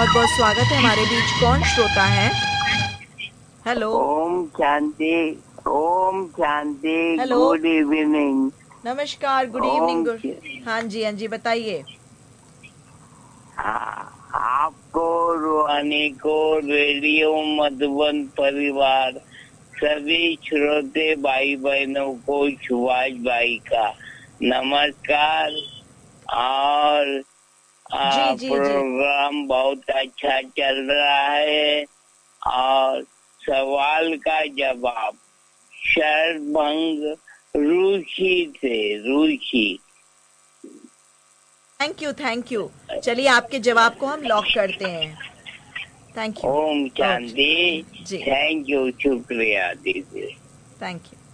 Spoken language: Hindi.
बहुत बहुत स्वागत है हमारे बीच। कौन श्रोता है? Hello. Om Shanti. Om Shanti. Hello. Good evening. नमस्कार, गुड इवनिंग। ओम। हाँ जी, हाँ जी, बताइए। आपको, रूहानी को, रेडियो मधुबन परिवार, सभी श्रोते भाई बहनों को सुभाष भाई का नमस्कार। और जी जी जी। प्रोग्राम बहुत अच्छा चल रहा है। और सवाल का जवाब शरभंग रुचि थे, रुचि। Thank you, thank you. चलिए, आपके जवाब को हम लॉक करते हैं। Thank you. Om okay Shanti. Ji. Thank you, शुक्रिया दीदी। Thank you.